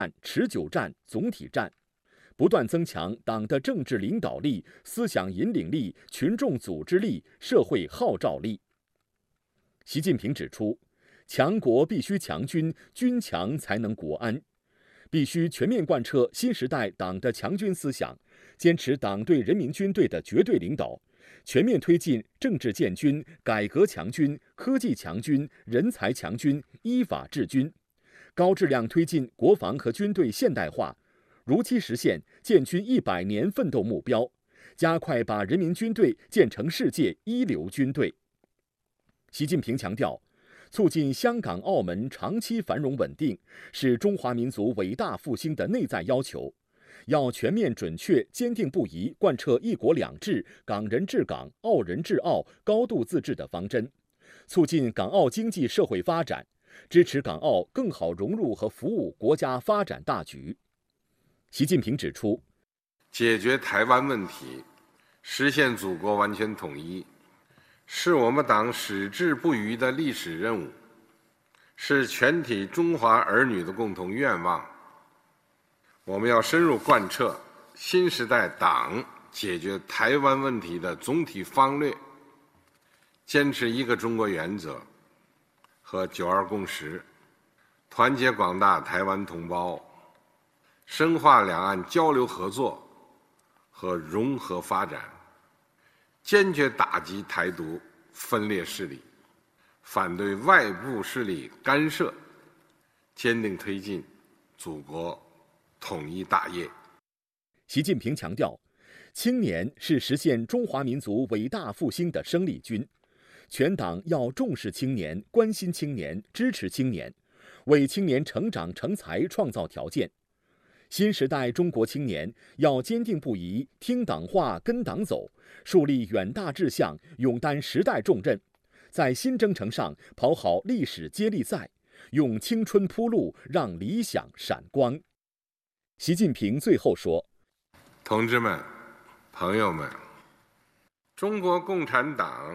持久战、总体战，不断增强党的政治领导力、思想引领力、群众组织力、社会号召力。习近平指出，强国必须强军，军强才能国安。必须全面贯彻新时代党的强军思想，坚持党对人民军队的绝对领导，全面推进政治建军、改革强军、科技强军、人才强军、依法治军，高质量推进国防和军队现代化，如期实现建军100年奋斗目标，加快把人民军队建成世界一流军队。习近平强调，促进香港、澳门长期繁荣稳定是中华民族伟大复兴的内在要求，要全面准确、坚定不移贯彻“一国两制”、港人治港、澳人治澳、高度自治的方针，促进港澳经济社会发展，支持港澳更好融入和服务国家发展大局。习近平指出， 解决台湾问题，实现祖国完全统一，是我们党矢志不渝的历史任务，是全体中华儿女的共同愿望。我们要深入贯彻新时代党解决台湾问题的总体方略，坚持一个中国原则和9·2共识，团结广大台湾同胞，深化两岸交流合作和融合发展，坚决打击台独分裂势力，反对外部势力干涉，坚定推进祖国统一大业。 习近平强调，青年是实现中华民族伟大复兴的生力军，全党要重视青年、关心青年、支持青年，为青年成长成才创造条件。新时代中国青年要坚定不移听党话、跟党走，树立远大志向，勇担时代重任，在新征程上跑好历史接力赛，用青春铺路，让理想闪光。习近平最后说：“ 同志们、朋友们，中国共产党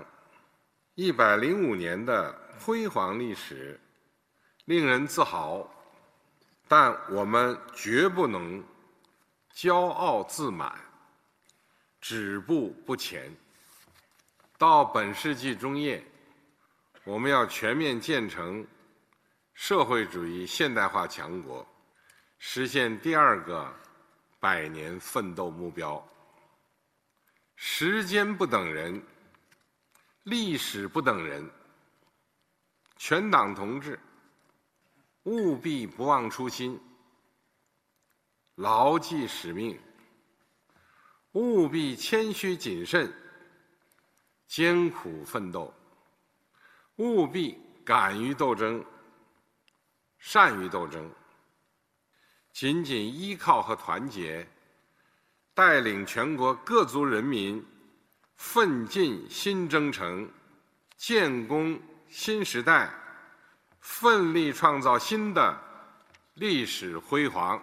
105年的辉煌历史令人自豪。但我们绝不能骄傲自满，止步不前。到本世纪中叶，我们要全面建成社会主义现代化强国，实现第2个100年奋斗目标。时间不等人，历史不等人，全党同志务必不忘初心，牢记使命，务必谦虚谨慎，艰苦奋斗，务必敢于斗争，善于斗争，紧紧依靠和团结，带领全国各族人民奋进新征程，建功新时代，奋力创造新的历史辉煌。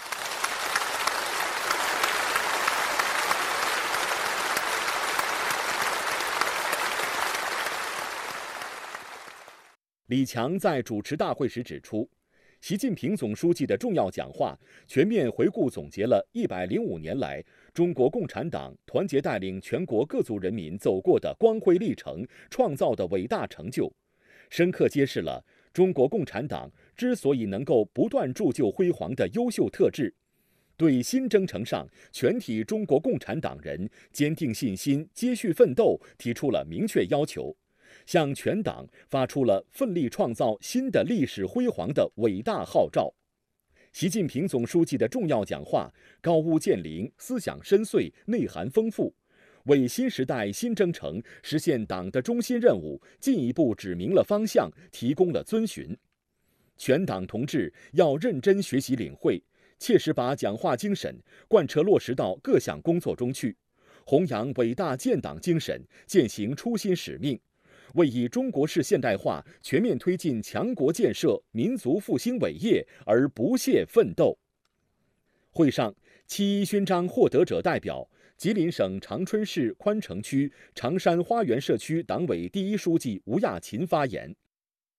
李强在主持大会时指出，习近平总书记的重要讲话全面回顾总结了105年来中国共产党团结带领全国各族人民走过的光辉历程，创造的伟大成就，深刻揭示了中国共产党之所以能够不断铸就辉煌的优秀特质，对新征程上全体中国共产党人坚定信心、接续奋斗提出了明确要求，向全党发出了奋力创造新的历史辉煌的伟大号召。习近平总书记的重要讲话高屋建瓴，思想深邃，内涵丰富，为新时代新征程实现党的中心任务进一步指明了方向，提供了遵循。全党同志要认真学习领会，切实把讲话精神贯彻落实到各项工作中去，弘扬伟大建党精神，践行初心使命，为以中国式现代化全面推进强国建设、民族复兴伟业而不懈奋斗。会上，7·1勋章获得者代表、吉林省长春市宽城区长山花园社区党委第1书记吴亚勤发言。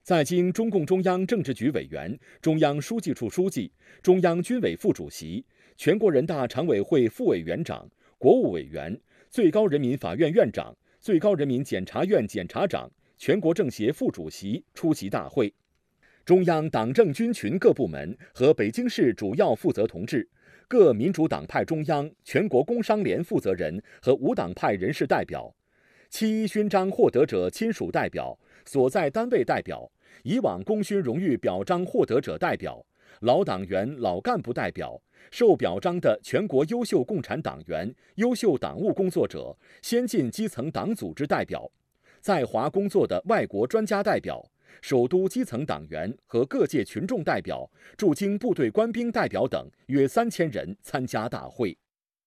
在京中共中央政治局委员、中央书记处书记、中央军委副主席、全国人大常委会副委员长、国务委员、最高人民法院院长、最高人民检察院检察长、全国政协副主席出席大会。中央党政军群各部门和北京市主要负责同志、各民主党派中央、全国工商联负责人和无党派人士代表、7·1勋章获得者亲属代表、所在单位代表、以往功勋荣誉表彰获得者代表、老党员、老干部代表、受表彰的全国优秀共产党员、优秀党务工作者、先进基层党组织代表、在华工作的外国专家代表、首都基层党员和各界群众代表、驻京部队官兵代表等约3000人参加大会。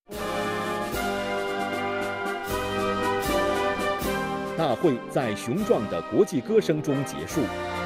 大会在雄壮的国际歌声中结束。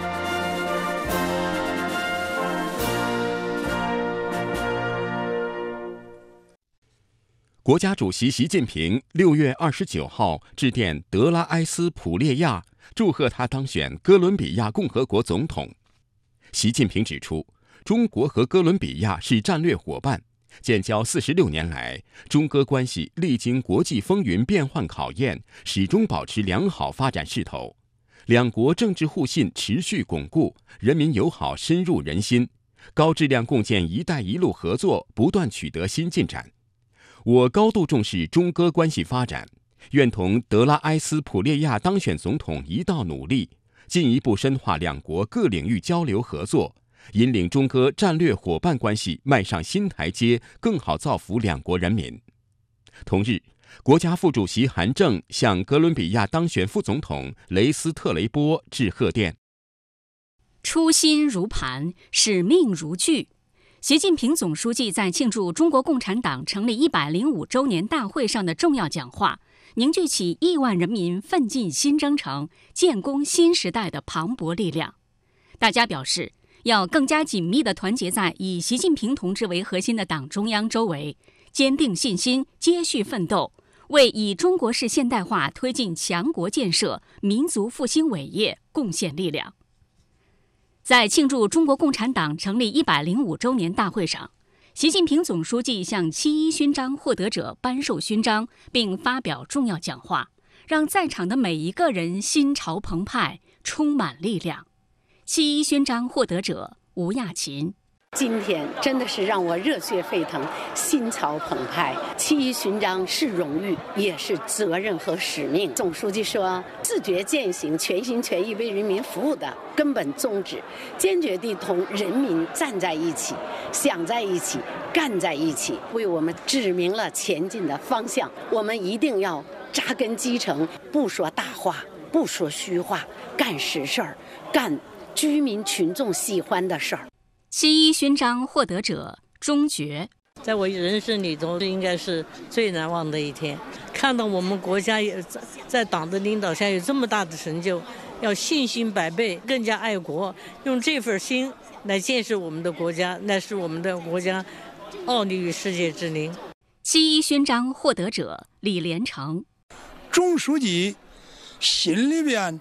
国家主席习近平6月29号致电德拉埃斯普列亚，祝贺他当选哥伦比亚共和国总统。习近平指出，中国和哥伦比亚是战略伙伴，建交46年来，中哥关系历经国际风云变幻考验，始终保持良好发展势头。两国政治互信持续巩固，人民友好深入人心，高质量共建“一带一路”合作不断取得新进展。我高度重视中哥关系发展，愿同德拉埃斯普列亚当选总统一道努力，进一步深化两国各领域交流合作，引领中哥战略伙伴关系迈上新台阶，更好造福两国人民。同日，国家副主席韩正向哥伦比亚当选副总统雷斯特雷波致贺电。 初心如磐，使命如炬。习近平总书记在庆祝中国共产党成立105周年大会上的重要讲话，凝聚起亿万人民奋进新征程、建功新时代的磅礴力量。大家表示，要更加紧密地团结在以习近平同志为核心的党中央周围，坚定信心，接续奋斗，为以中国式现代化推进强国建设、民族复兴伟业贡献力量。在庆祝中国共产党成立105周年大会上，习近平总书记向7·1勋章获得者颁授勋章，并发表重要讲话，让在场的每一个人心潮澎湃，充满力量。7·1勋章获得者吴亚琴。 今天真的是让我热血沸腾，心潮澎湃。7·1勋章是荣誉，也是责任和使命。总书记说，自觉践行全心全意为人民服务的根本宗旨，坚决地同人民站在一起，想在一起，干在一起，为我们指明了前进的方向。我们一定要扎根基层，不说大话，不说虚话，干实事儿，干居民群众喜欢的事儿。 7·1勋章获得者钟觉， 在我人生里头，这应该是最难忘的一天。看到我们国家也在党的领导下有这么大的成就，要信心百倍，更加爱国，用这份心来建设我们的国家，那是我们的国家傲立于世界之林。 7·1勋章获得者李连成， 总书记心里边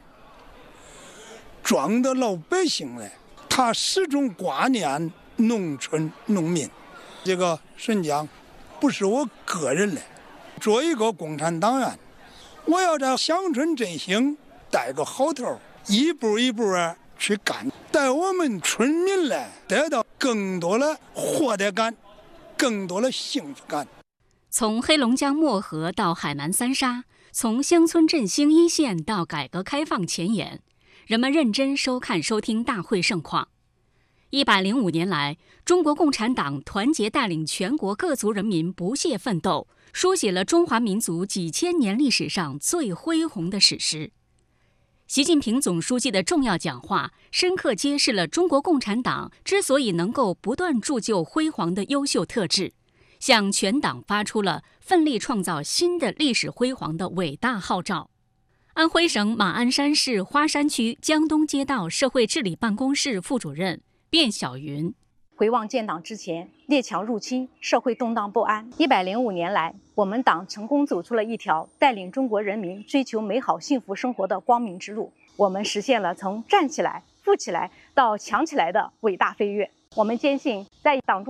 装的老百姓嘞。他始终挂念农村农民，这个实际上不是我个人的。作为一个共产党员，我要在乡村振兴带个好头，一步一步去干，带我们村民来得到更多的获得感，更多的幸福感。 从黑龙江漠河到海南三沙，从乡村振兴一线到改革开放前沿，人们认真收看收听大会盛况。105年来，中国共产党团结带领全国各族人民不懈奋斗，书写了中华民族几千年历史上最恢宏的史诗。习近平总书记的重要讲话，深刻揭示了中国共产党之所以能够不断铸就辉煌的优秀特质，向全党发出了奋力创造新的历史辉煌的伟大号召。安徽省马鞍山市花山区江东街道社会治理办公室副主任卞小云， 回望建党之前，列强入侵，社会动荡不安。105年来，我们党成功走出了一条带领中国人民追求美好幸福生活的光明之路。我们实现了从站起来富起来到强起来的伟大飞跃。我们坚信，在党中